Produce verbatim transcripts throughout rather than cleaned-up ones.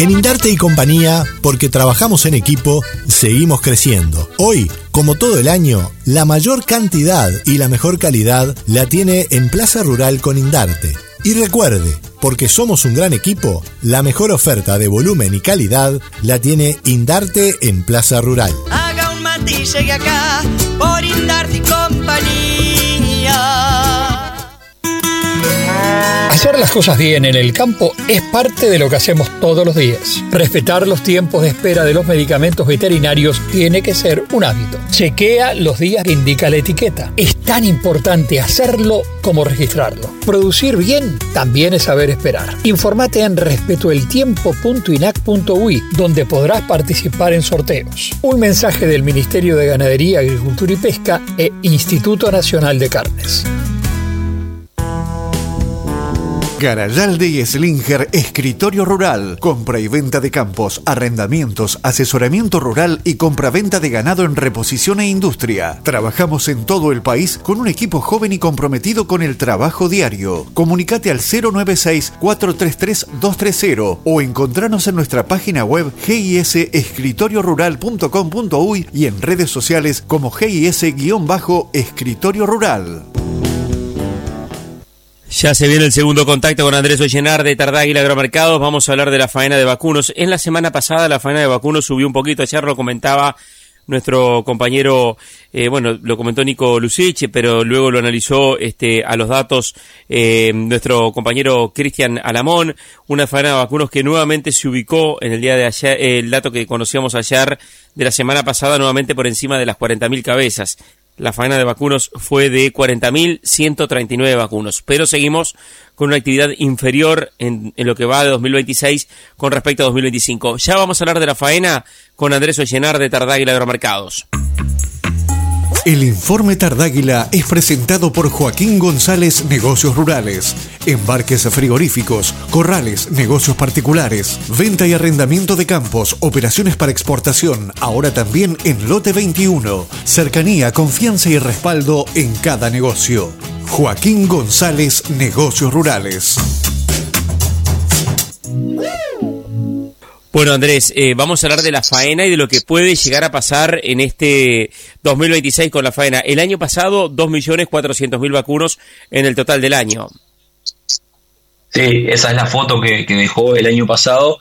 En Indarte y Compañía, porque trabajamos en equipo, seguimos creciendo. Hoy, como todo el año, la mayor cantidad y la mejor calidad la tiene en Plaza Rural con Indarte. Y recuerde, porque somos un gran equipo, la mejor oferta de volumen y calidad la tiene Indarte en Plaza Rural. Haga un mate y llegue acá por Indarte y Compañía. Hacer las cosas bien en el campo es parte de lo que hacemos todos los días. Respetar los tiempos de espera de los medicamentos veterinarios tiene que ser un hábito. Chequea los días que indica la etiqueta. Es tan importante hacerlo como registrarlo. Producir bien también es saber esperar. Informate en respetoeltiempo punto inac punto uy, donde podrás participar en sorteos. Un mensaje del Ministerio de Ganadería, Agricultura y Pesca e Instituto Nacional de Carnes. Garayalde y Slinger, Escritorio Rural. Compra y venta de campos, arrendamientos, asesoramiento rural y compra-venta de ganado en reposición e industria. Trabajamos en todo el país con un equipo joven y comprometido con el trabajo diario. Comunicate al cero nueve seis, cuatro tres tres, dos tres cero o encontranos en nuestra página web g i s escritorio rural punto com punto uy y en redes sociales como G I S-Escritorio Rural. Ya se viene el segundo contacto con Andrés Ollenar de Tardáguila Agromercados. Vamos a hablar de la faena de vacunos. En la semana pasada la faena de vacunos subió un poquito. Ayer lo comentaba nuestro compañero, eh, bueno, lo comentó Nico Lucich, pero luego lo analizó este, a los datos eh, nuestro compañero Cristian Alamón. Una faena de vacunos que nuevamente se ubicó en el día de ayer, eh, el dato que conocíamos ayer de la semana pasada, nuevamente por encima de las cuarenta mil cabezas. La faena de vacunos fue de cuarenta mil ciento treinta y nueve vacunos, pero seguimos con una actividad inferior en, en lo que va de dos mil veintiséis con respecto a dos mil veinticinco. Ya vamos a hablar de la faena con Andrés Ollenar de Tardáguila Agromercados. El informe Tardáguila es presentado por Joaquín González, Negocios Rurales. Embarques frigoríficos, corrales, negocios particulares, venta y arrendamiento de campos, operaciones para exportación, ahora también en Lote veintiuno. Cercanía, confianza y respaldo en cada negocio. Joaquín González, Negocios Rurales. Bueno, Andrés, eh, vamos a hablar de la faena y de lo que puede llegar a pasar en este dos mil veintiséis con la faena. El año pasado, dos millones cuatrocientos mil vacunos en el total del año. Sí, esa es la foto que, que dejó el año pasado.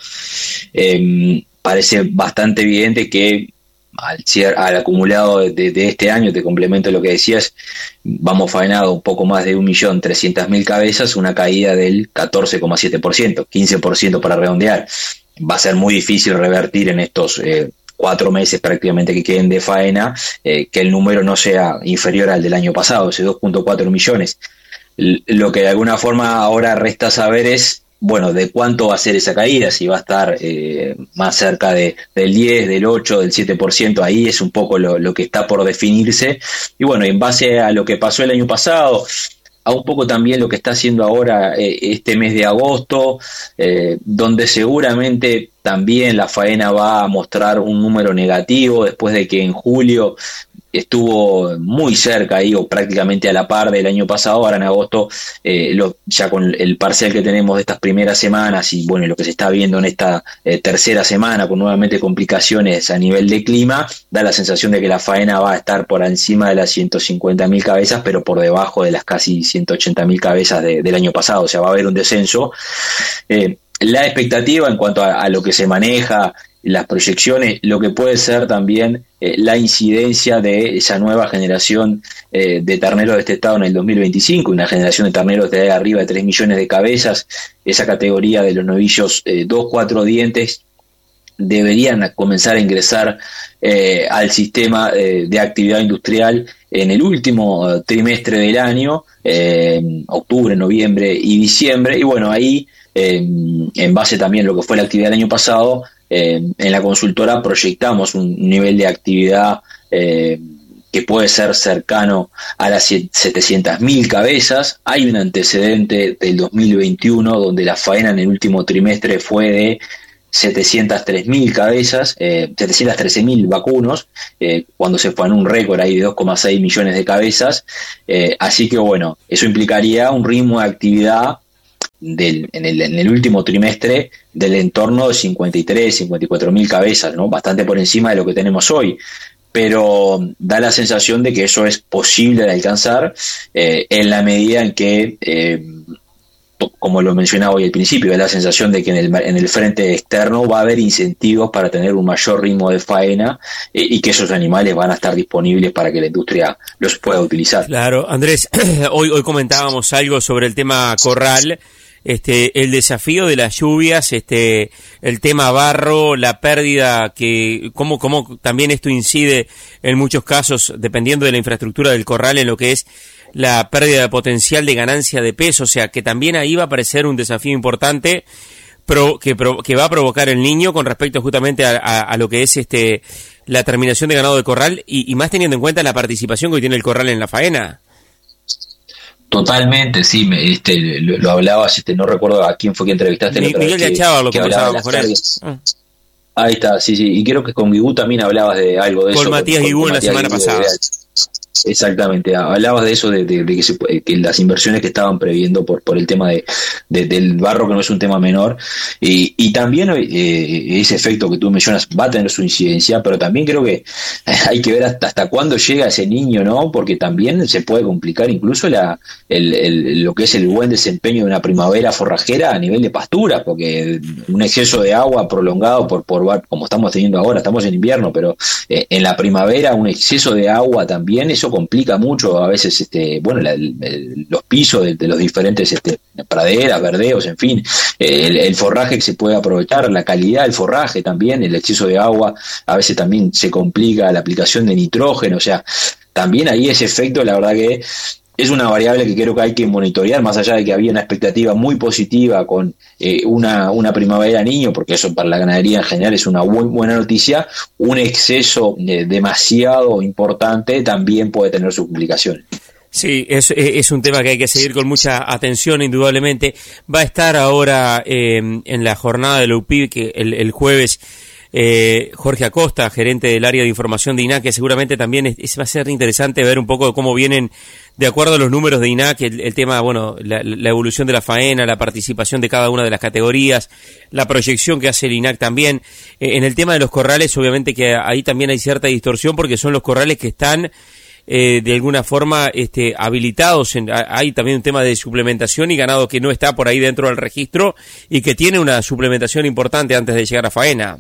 Eh, parece bastante evidente que al, al acumulado de, de este año, te complemento lo que decías, vamos faenado un poco más de un millón trescientas mil cabezas, una caída del catorce coma siete por ciento, quince por ciento para redondear. Va a ser muy difícil revertir en estos eh, cuatro meses prácticamente que queden de faena, eh, que el número no sea inferior al del año pasado, ese dos punto cuatro millones. L- lo que de alguna forma ahora resta saber es, bueno, de cuánto va a ser esa caída, si va a estar eh, más cerca de, del diez, del ocho, del siete por ciento, ahí es un poco lo, lo que está por definirse. Y bueno, en base a lo que pasó el año pasado, a un poco también lo que está haciendo ahora eh, este mes de agosto, eh, donde seguramente también la faena va a mostrar un número negativo después de que en julio estuvo muy cerca ahí o prácticamente a la par del año pasado. Ahora en agosto, eh, lo, ya con el parcial que tenemos de estas primeras semanas y bueno, lo que se está viendo en esta eh, tercera semana con nuevamente complicaciones a nivel de clima, da la sensación de que la faena va a estar por encima de las ciento cincuenta mil cabezas, pero por debajo de las casi ciento ochenta mil cabezas de, del año pasado. O sea, va a haber un descenso. Eh, la expectativa en cuanto a, a lo que se maneja, las proyecciones, lo que puede ser también eh, la incidencia de esa nueva generación eh, de terneros de este estado en el dos mil veinticinco, una generación de terneros de arriba de tres millones de cabezas, esa categoría de los novillos eh, dos, cuatro dientes, deberían comenzar a ingresar eh, al sistema eh, de actividad industrial en el último eh, trimestre del año, eh, octubre, noviembre y diciembre, y bueno, ahí, eh, en base también a lo que fue la actividad del año pasado, Eh, en la consultora proyectamos un nivel de actividad eh, que puede ser cercano a las setecientas mil cabezas. Hay un antecedente del dos mil veintiuno donde la faena en el último trimestre fue de setecientas tres mil cabezas, eh, setecientos trece mil vacunos, eh, cuando se fue en un récord ahí de dos coma seis millones de cabezas. Eh, así que bueno, eso implicaría un ritmo de actividad del, en, el, en el último trimestre del entorno de cincuenta y tres, cincuenta y cuatro mil cabezas, ¿no? Bastante por encima de lo que tenemos hoy. Pero da la sensación de que eso es posible de alcanzar eh, en la medida en que, eh, como lo mencionaba hoy al principio, da la sensación de que en el, en el frente externo va a haber incentivos para tener un mayor ritmo de faena eh, y que esos animales van a estar disponibles para que la industria los pueda utilizar. Claro, Andrés, hoy, hoy comentábamos algo sobre el tema corral. Este, el desafío de las lluvias, este, el tema barro, la pérdida que, cómo, cómo también esto incide en muchos casos, dependiendo de la infraestructura del corral, en lo que es la pérdida de potencial de ganancia de peso, o sea, que también ahí va a aparecer un desafío importante pro, que, pro, que va a provocar el niño con respecto justamente a, a, a lo que es este, la terminación de ganado de corral y, y más teniendo en cuenta la participación que hoy tiene el corral en la faena. Totalmente, sí, me, este, lo, lo hablabas, este, no recuerdo a quién fue que entrevistaste. Mi, Miguel de Achava, lo conversábamos con él. Ah. Ahí está, sí, sí, y creo que con Guigú también hablabas de algo de con eso. Matías Guigú en la semana Guigú, pasada. De, exactamente, hablabas de eso, de, de, de que, se, que las inversiones que estaban previendo por, por el tema de, de, del barro, que no es un tema menor, y, y también eh, ese efecto que tú mencionas va a tener su incidencia, pero también creo que hay que ver hasta, hasta cuándo llega ese niño, ¿no? Porque también se puede complicar incluso la, el, el, lo que es el buen desempeño de una primavera forrajera a nivel de pastura, porque un exceso de agua prolongado por, por como estamos teniendo ahora, estamos en invierno, pero eh, en la primavera un exceso de agua también, eso complica mucho a veces, este, bueno, la, el, los pisos de, de los diferentes este, praderas, verdeos, en fin, el, el forraje que se puede aprovechar, la calidad del forraje también, el exceso de agua, a veces también se complica la aplicación de nitrógeno, o sea, también ahí ese efecto, la verdad que es una variable que creo que hay que monitorear, más allá de que había una expectativa muy positiva con eh, una, una primavera niño, porque eso para la ganadería en general es una muy buena noticia, un exceso eh, demasiado importante también puede tener sus complicaciones. Sí, es, es un tema que hay que seguir con mucha atención, indudablemente. Va a estar ahora eh, en la jornada de la U P I, que el, el jueves, Eh, Jorge Acosta, gerente del área de información de I N A C, que seguramente también es, es, va a ser interesante ver un poco de cómo vienen, de acuerdo a los números de I N A C, el, el tema, bueno, la, la evolución de la faena, la participación de cada una de las categorías, la proyección que hace el I N A C también. Eh, en el tema de los corrales, obviamente que ahí también hay cierta distorsión porque son los corrales que están eh, de alguna forma este, habilitados. En, hay también un tema de suplementación y ganado que no está por ahí dentro del registro y que tiene una suplementación importante antes de llegar a faena.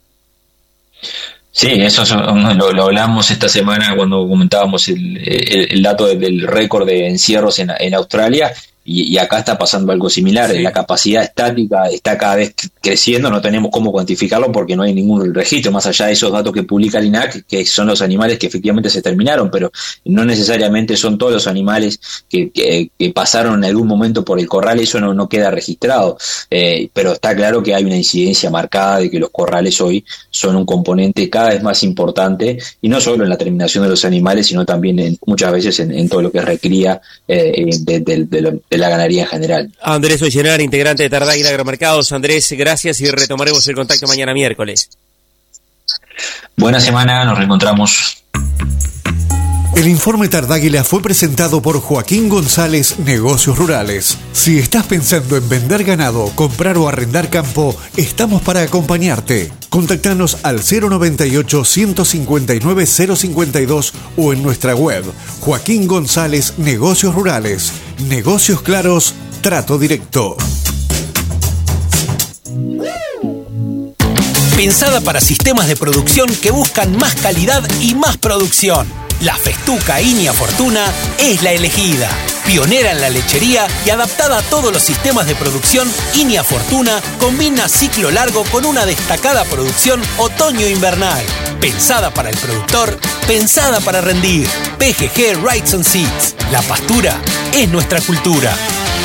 Sí, eso lo, lo hablamos esta semana cuando comentábamos el, el, el dato del récord de encierros en, en Australia. Y, y acá está pasando algo similar, sí. La capacidad estática está cada vez creciendo, no tenemos cómo cuantificarlo porque no hay ningún registro, más allá de esos datos que publica el I N A C, que son los animales que efectivamente se terminaron, pero no necesariamente son todos los animales que, que, que pasaron en algún momento por el corral, eso no, no queda registrado, eh, pero está claro que hay una incidencia marcada de que los corrales hoy son un componente cada vez más importante, y no solo en la terminación de los animales, sino también en, muchas veces en, en todo lo que recría eh, de, de, de, de, de la ganadería en general. Andrés Ollenar, integrante de Tardáguila Agromercados. Andrés, gracias y retomaremos el contacto mañana miércoles. Buena semana, nos reencontramos. El informe Tardáguila fue presentado por Joaquín González, Negocios Rurales. Si estás pensando en vender ganado, comprar o arrendar campo, estamos para acompañarte. Contactanos al cero noventa y ocho, ciento cincuenta y nueve, cero cincuenta y dos o en nuestra web Joaquín González, Negocios Rurales. Negocios claros, trato directo. Pensada para sistemas de producción que buscan más calidad y más producción. La Festuca Inia Fortuna es la elegida. Pionera en la lechería y adaptada a todos los sistemas de producción, Inia Fortuna combina ciclo largo con una destacada producción otoño-invernal. Pensada para el productor, pensada para rendir. P G G Rights and Seeds. La pastura es nuestra cultura.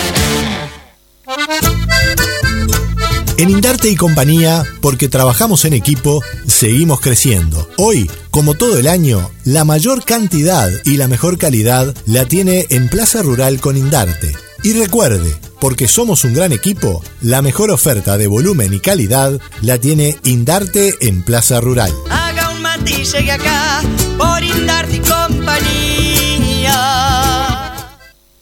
En Indarte y Compañía, porque trabajamos en equipo, seguimos creciendo. Hoy, como todo el año, la mayor cantidad y la mejor calidad la tiene en Plaza Rural con Indarte. Y recuerde, porque somos un gran equipo, la mejor oferta de volumen y calidad la tiene Indarte en Plaza Rural. Haga un mate y llegue acá por Indarte y Compañía.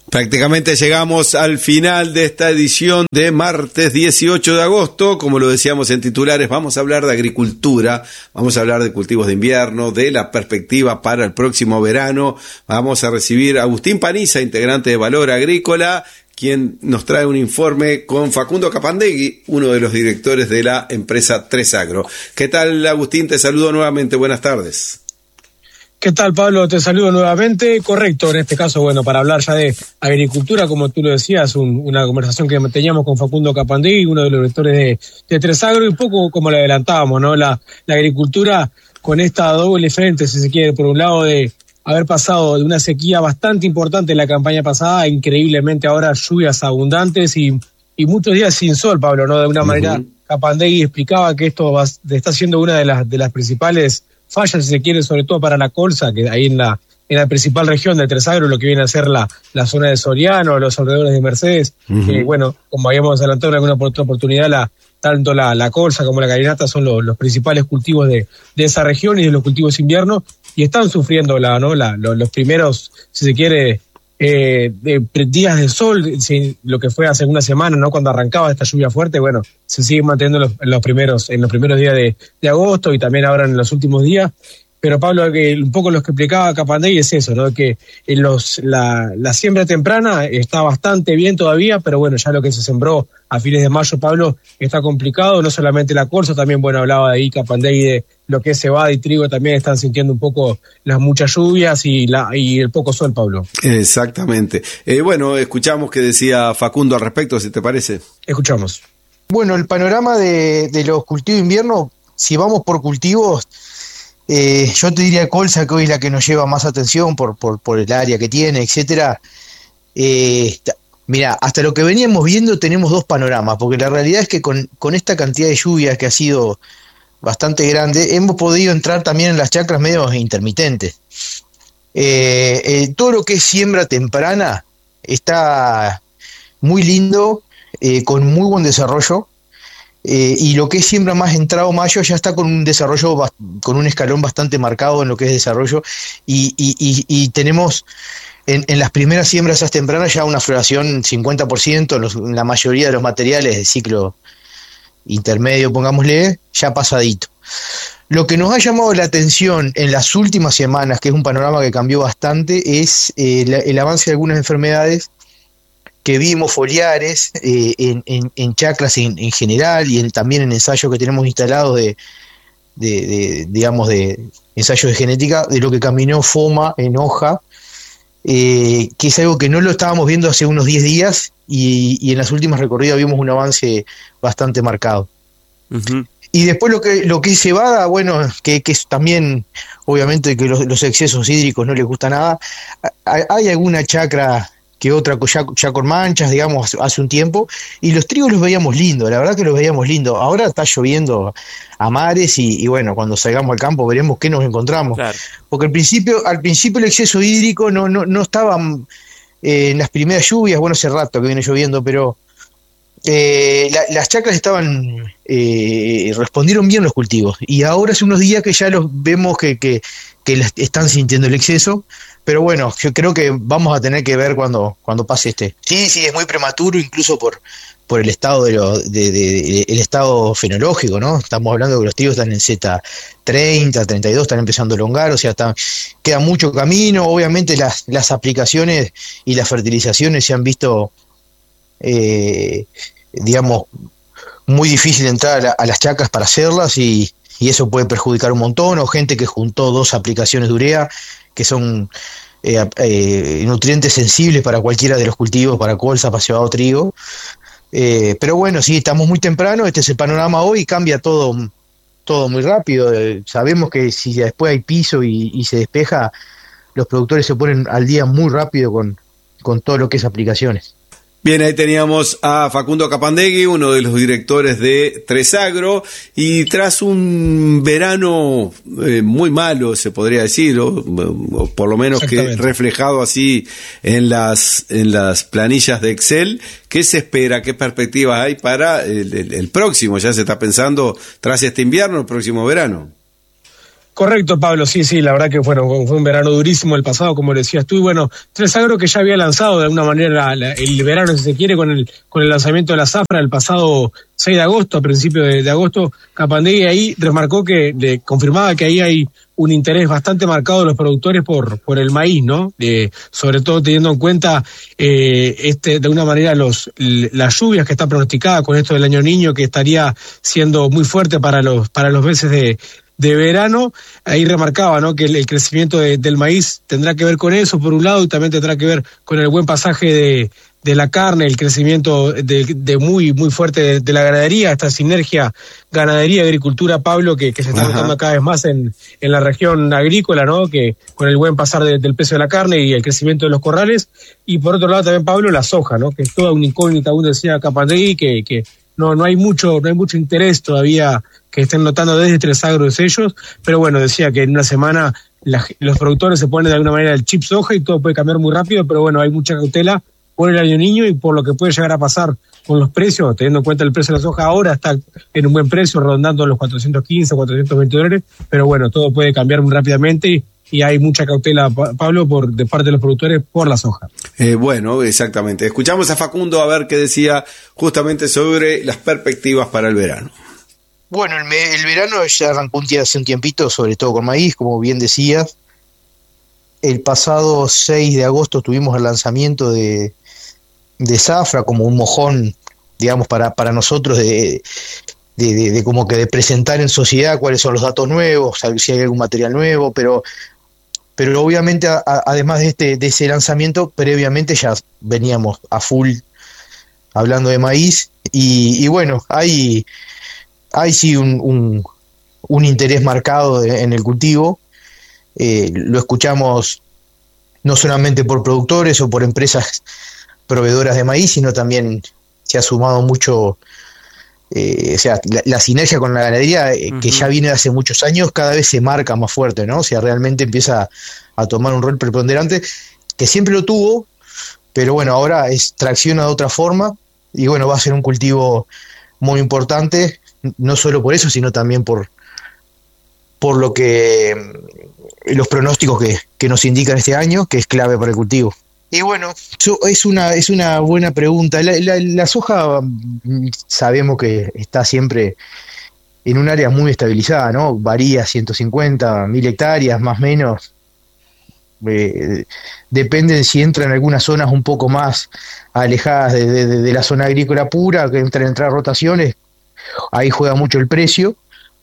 Prácticamente llegamos al final de esta edición de martes dieciocho de agosto. Como lo decíamos en titulares, vamos a hablar de agricultura, vamos a hablar de cultivos de invierno, de la perspectiva para el próximo verano. Vamos a recibir a Agustín Paniza, integrante de Valor Agrícola, quien nos trae un informe con Facundo Capandegui, uno de los directores de la empresa tres agro. ¿Qué tal, Agustín? Te saludo nuevamente. Buenas tardes. ¿Qué tal, Pablo? Te saludo nuevamente. Correcto, en este caso, bueno, para hablar ya de agricultura, como tú lo decías, un, una conversación que teníamos con Facundo Capandegui, uno de los directores de, de tres agro, y un poco como lo adelantábamos, ¿no? La, la agricultura con esta doble frente, si se quiere, por un lado de haber pasado de una sequía bastante importante en la campaña pasada, increíblemente ahora lluvias abundantes y, y muchos días sin sol, Pablo, ¿no? De una uh-huh. manera, Capandegui explicaba que esto va, está siendo una de las, de las principales fallas, si se quiere, sobre todo para la colza, que ahí en la en la principal región de Tres Agro, lo que viene a ser la, la zona de Soriano, los alrededores de Mercedes, uh-huh. que bueno, como habíamos adelantado en alguna otra oportunidad, la, tanto la, la colza como la carinata son lo, los principales cultivos de, de esa región y de los cultivos invierno, y están sufriendo la, ¿no? la, lo, los primeros, si se quiere, eh, de, días de sol, si, lo que fue hace una semana, ¿no? Cuando arrancaba esta lluvia fuerte, bueno, se sigue manteniendo en los, en los primeros, en los primeros días de, de agosto y también ahora en los últimos días. Pero Pablo, que un poco lo que explicaba Capandegui es eso, ¿no? Que en los, la, la siembra temprana está bastante bien todavía, pero bueno, ya lo que se sembró a fines de mayo, Pablo, está complicado, no solamente la colza, también, bueno, hablaba de ahí Capandegui de lo que es cebada y trigo, también están sintiendo un poco las muchas lluvias y, la, y el poco sol, Pablo. Exactamente. Eh, bueno, escuchamos que decía Facundo al respecto, si te parece. Escuchamos. Bueno, el panorama de, de los cultivos de invierno, si vamos por cultivos, Eh, yo te diría colza, que hoy es la que nos lleva más atención por, por, por el área que tiene, etcétera. Eh, mira, hasta lo que veníamos viendo tenemos dos panoramas, porque la realidad es que con, con esta cantidad de lluvias que ha sido bastante grande, hemos podido entrar también en las chacras medio intermitentes. Eh, eh, todo lo que es siembra temprana está muy lindo, eh, con muy buen desarrollo. Eh, y lo que es siembra más entrado mayo ya está con un desarrollo, con un escalón bastante marcado en lo que es desarrollo, y, y, y, y tenemos en, en las primeras siembras esas tempranas ya una floración cincuenta por ciento, en, los, en la mayoría de los materiales de ciclo intermedio, pongámosle, ya pasadito. Lo que nos ha llamado la atención en las últimas semanas, que es un panorama que cambió bastante, es eh, la, el avance de algunas enfermedades que vimos foliares eh, en, en, en chacras en, en general, y en, también en ensayos que tenemos instalados de, de, de digamos, de ensayos de genética, de lo que caminó FOMA en hoja, eh, que es algo que no lo estábamos viendo hace unos diez días, y, y en las últimas recorridas vimos un avance bastante marcado. Uh-huh. Y después lo que lo que es cebada, bueno, que, que es también, obviamente, que los, los excesos hídricos no les gusta nada. Hay alguna chacra que otra ya, ya con manchas, digamos, hace un tiempo, y los trigos los veíamos lindos, la verdad que los veíamos lindos. Ahora está lloviendo a mares y, y bueno, cuando salgamos al campo veremos qué nos encontramos. Claro. Porque al principio, al principio el exceso hídrico no, no, no estaba eh, en las primeras lluvias, bueno, hace rato que viene lloviendo, pero eh, la, las chacras estaban, eh, respondieron bien los cultivos, y ahora hace unos días que ya los vemos que, que, que están sintiendo el exceso. Pero bueno, yo creo que vamos a tener que ver cuando, cuando pase este. Sí, sí, es muy prematuro, incluso por, por el estado de, lo, de, de, de el estado fenológico, ¿no? Estamos hablando de que los trigos están en Z treinta, treinta y dos, están empezando a elongar, o sea, está, queda mucho camino. Obviamente las, las aplicaciones y las fertilizaciones se han visto, eh, digamos, muy difícil entrar a, la, a las chacras para hacerlas, y, y eso puede perjudicar un montón, o gente que juntó dos aplicaciones de urea, que son eh, eh, nutrientes sensibles para cualquiera de los cultivos, para colza, para cebada o trigo. Eh, pero bueno, sí, estamos muy temprano, este es el panorama hoy, cambia todo, todo muy rápido. Eh, sabemos que si después hay piso y, y se despeja, los productores se ponen al día muy rápido con, con todo lo que es aplicaciones. Bien, ahí teníamos a Facundo Capandegui, uno de los directores de tres agro, y tras un verano eh, muy malo, se podría decir, o, o por lo menos que reflejado así en las en las planillas de Excel, ¿qué se espera? ¿Qué perspectivas hay para el, el, el próximo? Ya se está pensando, tras este invierno, el próximo verano. Correcto, Pablo, sí, sí, la verdad que bueno, fue un verano durísimo el pasado, como decías tú, y bueno, Tres Agro que ya había lanzado de alguna manera la, la, el verano, si se quiere, con el con el lanzamiento de la zafra el pasado seis de agosto, a principios de, de agosto, Capandegui ahí remarcó que, le confirmaba que ahí hay un interés bastante marcado de los productores por por el maíz, ¿no? Eh, sobre todo teniendo en cuenta eh, este de alguna manera los las lluvias que está pronosticada con esto del Año Niño, que estaría siendo muy fuerte para los para los meses de de verano. Ahí remarcaba, ¿no?, que el, el crecimiento de, del maíz tendrá que ver con eso, por un lado, y también tendrá que ver con el buen pasaje de, de la carne, el crecimiento de, de muy muy fuerte de, de la ganadería, esta sinergia ganadería-agricultura, Pablo, que, que se está notando cada vez más en, en la región agrícola, ¿no?, que con el buen pasar de, del precio de la carne y el crecimiento de los corrales. Y por otro lado también, Pablo, la soja, ¿no?, que es toda una incógnita, aún decía Capandegui, que, que no no hay mucho no hay mucho interés todavía que estén notando desde Tres Agros ellos, pero bueno, decía que en una semana la, los productores se ponen de alguna manera el chip soja y todo puede cambiar muy rápido, pero bueno, hay mucha cautela por el Año Niño y por lo que puede llegar a pasar con los precios, teniendo en cuenta el precio de la soja ahora está en un buen precio, rondando los cuatrocientos quince, cuatrocientos veinte dólares, pero bueno, todo puede cambiar muy rápidamente y, y hay mucha cautela, Pablo, por de parte de los productores por la soja. Eh, bueno, exactamente. Escuchamos a Facundo a ver qué decía justamente sobre las perspectivas para el verano. Bueno, el, el verano ya arrancó un día hace un tiempito, sobre todo con maíz, como bien decías. El pasado seis de agosto tuvimos el lanzamiento de, de zafra como un mojón, digamos, para, para nosotros de, de, de, de como que de presentar en sociedad cuáles son los datos nuevos, si hay algún material nuevo, pero pero obviamente a, a, además de este de ese lanzamiento, previamente ya veníamos a full hablando de maíz y, y bueno, hay... Hay sí un, un, un interés marcado en el cultivo, eh, lo escuchamos no solamente por productores o por empresas proveedoras de maíz, sino también se ha sumado mucho, eh, o sea, la, la sinergia con la ganadería, eh, uh-huh. que ya viene de hace muchos años, cada vez se marca más fuerte, ¿no? O sea, realmente empieza a tomar un rol preponderante, que siempre lo tuvo, pero bueno, ahora es tracciona de otra forma, y bueno, va a ser un cultivo muy importante, no solo por eso, sino también por por lo que los pronósticos que, que nos indican este año, que es clave para el cultivo. Y bueno, es una es una buena pregunta. La, la, la soja sabemos que está siempre en un área muy estabilizada, ¿no? Varía ciento cincuenta, mil hectáreas, más o menos. Eh, depende si entra en algunas zonas un poco más alejadas de, de, de la zona agrícola pura, que entran a entrar rotaciones. Ahí juega mucho el precio.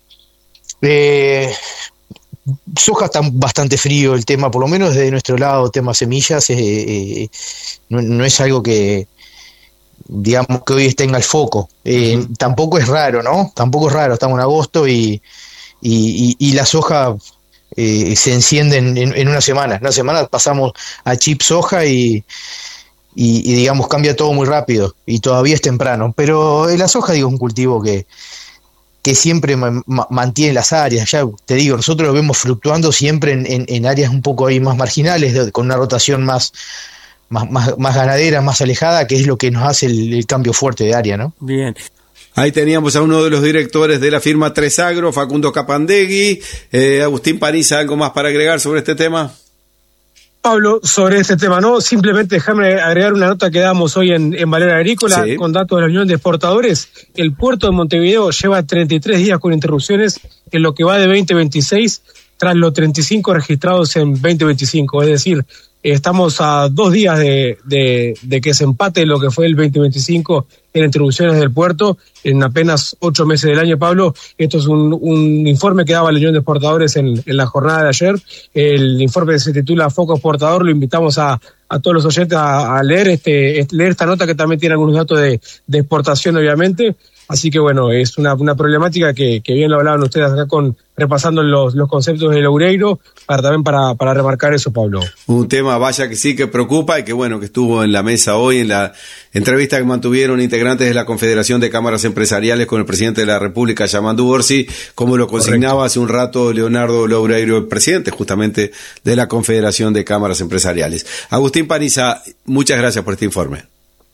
Eh, soja está bastante frío el tema, por lo menos desde nuestro lado, tema semillas, eh, eh, no, no es algo que, digamos, que hoy esté en el foco. Eh, uh-huh. Tampoco es raro, ¿no? Tampoco es raro, estamos en agosto y, y, y, y la soja eh, se enciende en, en, en una semana. En una semana pasamos a chip soja y Y, y digamos cambia todo muy rápido y todavía es temprano, pero la soja, digo, es un cultivo que que siempre ma- ma- mantiene las áreas. Ya te digo, nosotros lo vemos fluctuando siempre en, en, en áreas un poco ahí más marginales, de, con una rotación más, más más más ganadera, más alejada, que es lo que nos hace el, el cambio fuerte de área, ¿no? Bien. Ahí teníamos a uno de los directores de la firma Tres Agro, Facundo Capandegui. eh, Agustín Paniza, ¿algo más para agregar sobre este tema? Pablo, sobre este tema, ¿no? Simplemente déjame agregar una nota que damos hoy en, en Valera Agrícola, sí. Con datos de la Unión de Exportadores. El puerto de Montevideo lleva treinta y tres días con interrupciones en lo que va de veinte veintiséis, tras los treinta y cinco registrados en veinte veinticinco. Es decir, estamos a dos días de, de, de que se empate lo que fue el veinte veinticinco en interrupciones del puerto en apenas ocho meses del año, Pablo. Esto es un, un informe que daba la Unión de Exportadores en, en la jornada de ayer. El informe se titula Foco Exportador. Lo invitamos a, a todos los oyentes a, a leer este leer esta nota, que también tiene algunos datos de, de exportación, obviamente. Así que bueno, es una, una problemática que, que bien lo hablaban ustedes acá con repasando los, los conceptos del Loureiro, para también para, para remarcar eso, Pablo. Un tema, vaya que sí, que preocupa, y que bueno, que estuvo en la mesa hoy, en la entrevista que mantuvieron integrantes de la Confederación de Cámaras Empresariales con el presidente de la República, Yamandu Orsi, como lo consignaba Correcto. Hace un rato Leonardo Loureiro, el presidente justamente de la Confederación de Cámaras Empresariales. Agustín Paniza, muchas gracias por este informe.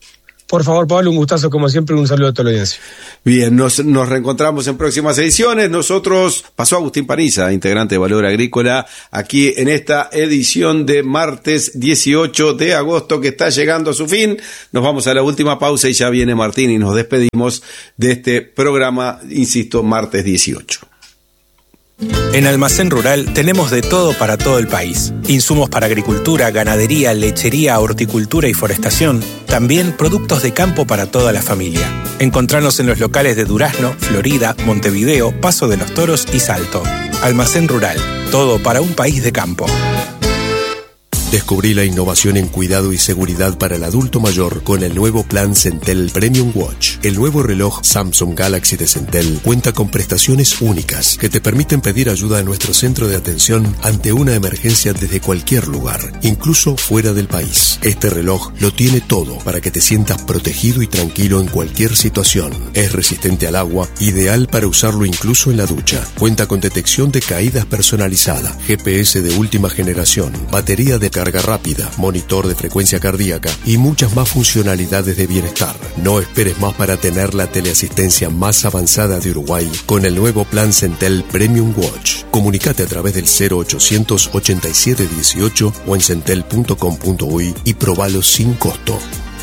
Por favor, Pablo, un gustazo como siempre, un saludo a toda la audiencia. Bien, nos, nos reencontramos en próximas ediciones. Nosotros, pasó Agustín Paniza, integrante de Valor Agrícola, aquí en esta edición de martes dieciocho de agosto que está llegando a su fin. Nos vamos a la última pausa y ya viene Martín y nos despedimos de este programa, insisto, martes dieciocho. En Almacén Rural tenemos de todo para todo el país. Insumos para agricultura, ganadería, lechería, horticultura y forestación. También productos de campo para toda la familia. Encontranos en los locales de Durazno, Florida, Montevideo, Paso de los Toros y Salto. Almacén Rural, todo para un país de campo. Descubrí la innovación en cuidado y seguridad para el adulto mayor con el nuevo plan Centel Premium Watch. El nuevo reloj Samsung Galaxy de Centel cuenta con prestaciones únicas que te permiten pedir ayuda a nuestro centro de atención ante una emergencia desde cualquier lugar, incluso fuera del país. Este reloj lo tiene todo para que te sientas protegido y tranquilo en cualquier situación. Es resistente al agua, ideal para usarlo incluso en la ducha. Cuenta con detección de caídas personalizada, G P S de última generación, batería de carga rápida, monitor de frecuencia cardíaca y muchas más funcionalidades de bienestar. No esperes más para tener la teleasistencia más avanzada de Uruguay con el nuevo plan Centel Premium Watch. Comunicate a través del cero ochocientos ochenta y siete dieciocho o en centel punto com punto uy y probalo sin costo.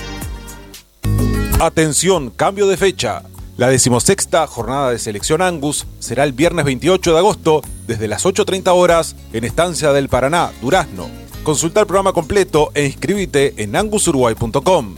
Atención, cambio de fecha. La decimosexta jornada de selección Angus será el viernes veintiocho de agosto desde las ocho treinta horas en Estancia del Paraná, Durazno. Consulta el programa completo e inscríbete en angus uruguay punto com.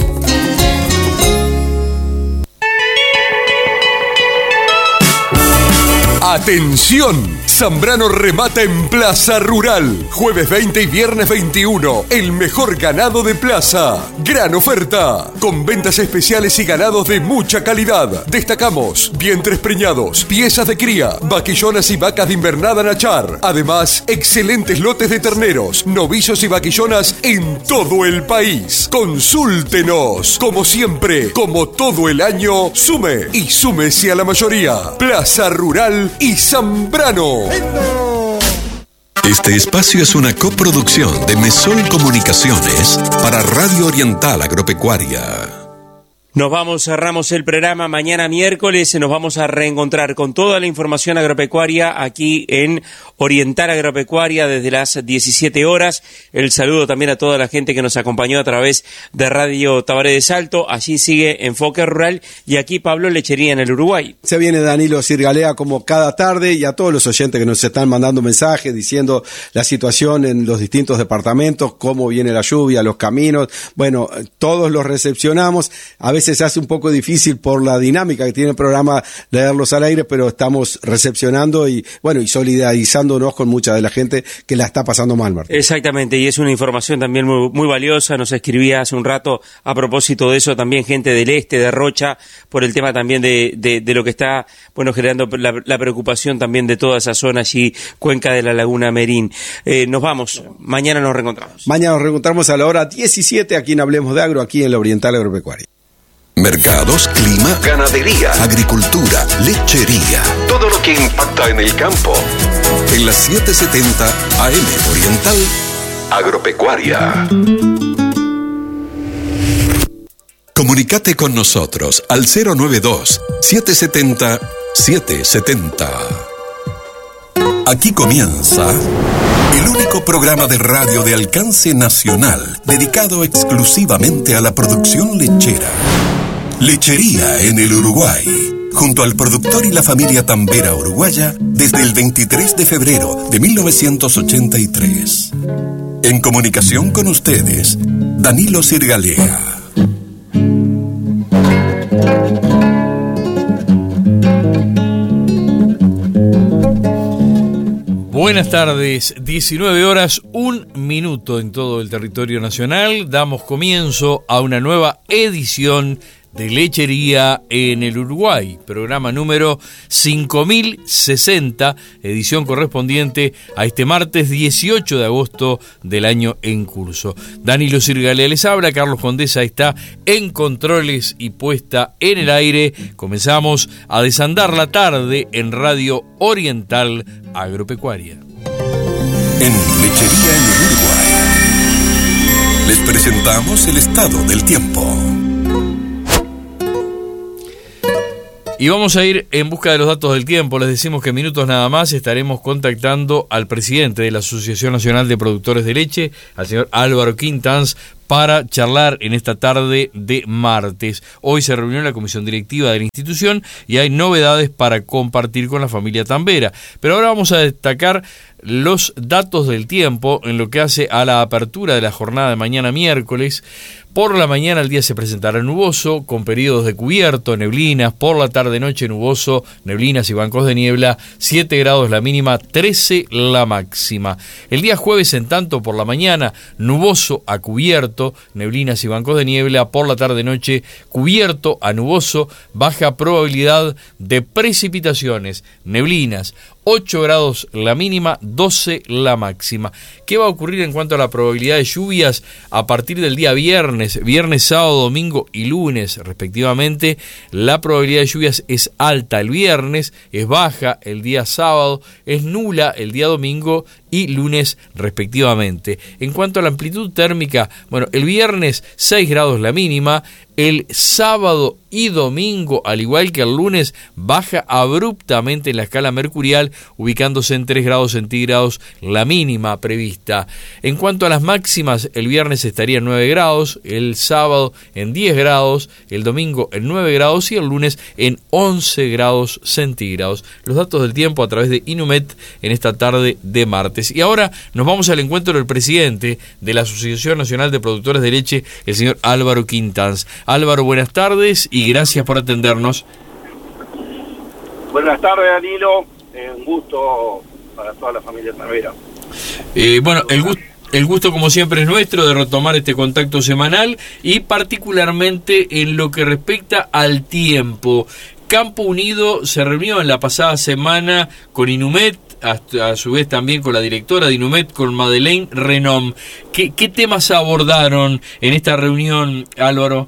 ¡Atención! Zambrano remata en Plaza Rural. Jueves veinte y viernes veintiuno. El mejor ganado de plaza. Gran oferta. Con ventas especiales y ganados de mucha calidad. Destacamos vientres preñados, piezas de cría, vaquillonas y vacas de invernada Nachar. Además, excelentes lotes de terneros, novillos y vaquillonas en todo el país. Consúltenos. Como siempre, como todo el año, sume y súmese a la mayoría. Plaza Rural y Zambrano. Este espacio es una coproducción de Mesol Comunicaciones para Radio Oriental Agropecuaria. Nos vamos, cerramos el programa. Mañana miércoles nos vamos a reencontrar con toda la información agropecuaria aquí en Oriental Agropecuaria desde las diecisiete horas. El saludo también a toda la gente que nos acompañó a través de Radio Tabaré de Salto. Allí sigue Enfoque Rural y aquí Pablo Lechería en el Uruguay. Se viene Danilo Sirgalea como cada tarde y a todos los oyentes que nos están mandando mensajes diciendo la situación en los distintos departamentos, cómo viene la lluvia, los caminos. Bueno, todos los recepcionamos. A veces se hace un poco difícil por la dinámica que tiene el programa leerlos al aire, pero estamos recepcionando y bueno y solidarizándonos con mucha de la gente que la está pasando mal, Martín. Exactamente, y es una información también muy, muy valiosa. Nos escribía hace un rato a propósito de eso también gente del este, de Rocha, por el tema también de, de, de lo que está bueno generando la, la preocupación también de toda esa zona allí, cuenca de la Laguna Merín. Eh, nos vamos, mañana nos reencontramos. Mañana nos reencontramos a la hora diecisiete aquí en Hablemos de Agro, aquí en la Oriental Agropecuaria. Mercados, clima, ganadería, agricultura, lechería. Todo lo que impacta en el campo. En las setecientos setenta A M Oriental Agropecuaria. Comunicate con nosotros al cero noventa y dos, setecientos setenta, setecientos setenta. Aquí comienza el único programa de radio de alcance nacional dedicado exclusivamente a la producción lechera. Lechería en el Uruguay, junto al productor y la familia tambera uruguaya desde el veintitrés de febrero de mil novecientos ochenta y tres. En comunicación con ustedes, Danilo Sirgalea. Buenas tardes, diecinueve horas, un minuto en todo el territorio nacional. Damos comienzo a una nueva edición de Lechería en el Uruguay, programa número cinco mil sesenta, edición correspondiente a este martes dieciocho de agosto del año en curso. Danilo Sirgalea les habla, Carlos Condesa está en controles y puesta en el aire. Comenzamos a desandar la tarde en Radio Oriental Agropecuaria. En Lechería en el Uruguay les presentamos el estado del tiempo. Y vamos a ir en busca de los datos del tiempo. Les decimos que en minutos nada más estaremos contactando al presidente de la Asociación Nacional de Productores de Leche, al señor Álvaro Quintans, para charlar en esta tarde de martes. Hoy se reunió la comisión directiva de la institución y hay novedades para compartir con la familia Tambera. Pero ahora vamos a destacar los datos del tiempo en lo que hace a la apertura de la jornada de mañana miércoles. Por la mañana el día se presentará nuboso, con periodos de cubierto, neblinas. Por la tarde-noche nuboso, neblinas y bancos de niebla. siete grados la mínima, trece la máxima. El día jueves, en tanto, por la mañana, nuboso a cubierto, neblinas y bancos de niebla. Por la tarde-noche, cubierto a nuboso, baja probabilidad de precipitaciones, neblinas. ocho grados la mínima, doce la máxima. ¿Qué va a ocurrir en cuanto a la probabilidad de lluvias a partir del día viernes? Viernes, sábado, domingo y lunes, respectivamente. La probabilidad de lluvias es alta el viernes, es baja el día sábado, es nula el día domingo y lunes, respectivamente. En cuanto a la amplitud térmica, bueno, el viernes seis grados la mínima, el sábado y domingo, al igual que el lunes, baja abruptamente en la escala mercurial, ubicándose en tres grados centígrados la mínima prevista. En cuanto a las máximas, el viernes estaría en nueve grados, el sábado en diez grados, el domingo en nueve grados y el lunes en once grados centígrados. Los datos del tiempo a través de Inumet en esta tarde de martes. Y ahora nos vamos al encuentro del presidente de la Asociación Nacional de Productores de Leche, el señor Álvaro Quintans. Álvaro, buenas tardes y gracias por atendernos. Buenas tardes, Danilo. Eh, un gusto para toda la familia Tambera. Eh, bueno, el gusto... El gusto, como siempre, es nuestro de retomar este contacto semanal y particularmente en lo que respecta al tiempo. Campo Unido se reunió en la pasada semana con Inumet, a, a su vez también con la directora de Inumet, con Madeleine Renom. ¿Qué, qué temas abordaron en esta reunión, Álvaro?